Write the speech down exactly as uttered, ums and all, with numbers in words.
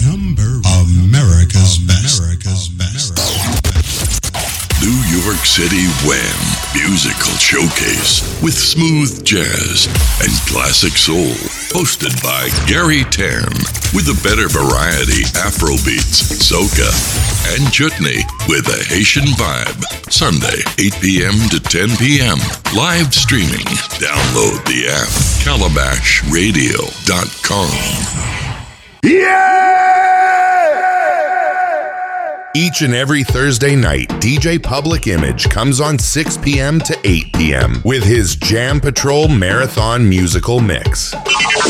Number America's best. America's best. New York City Wham! Musical Showcase with smooth jazz and classic soul. Hosted by Gary Tan with a better variety Afrobeats, soca, and chutney with a Haitian vibe. Sunday, eight p.m. to ten p.m. Live streaming. Download the app calabash radio dot com. Yeah! Each and every Thursday night, D J Public Image comes on six p.m. to eight p.m. with his Jam Patrol Marathon musical mix.